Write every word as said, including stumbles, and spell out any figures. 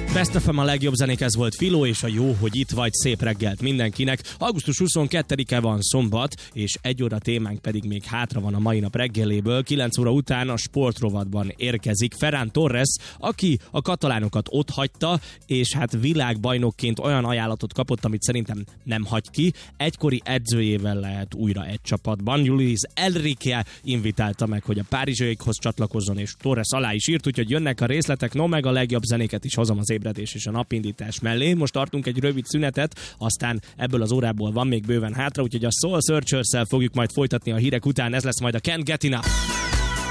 Best ef em a legjobb zenék, ez volt Filó, és a jó, hogy itt vagy, szép reggelt mindenkinek. augusztus huszonkettedike van, szombat, és egy óra témánk pedig még hátra van a mai nap reggeléből. kilenc óra után a sportrovatban érkezik Ferran Torres, aki a katalánokat ott hagyta, és hát világbajnokként olyan ajánlatot kapott, amit szerintem nem hagy ki. Egykori edzőjével lehet újra egy csapatban. Luis Enrique invitálta meg, hogy a párizsiaikhoz csatlakozzon, és Torres alá is írt, úgyhogy jönnek a részletek, no meg a legjobb zenéket is hozom az ébredés és a napindítás mellé. Most tartunk egy rövid szünetet, aztán ebből az órából van még bőven hátra, úgyhogy a Soul Searchers-szel fogjuk majd folytatni a hírek után, ez lesz majd a Can't Get Enough.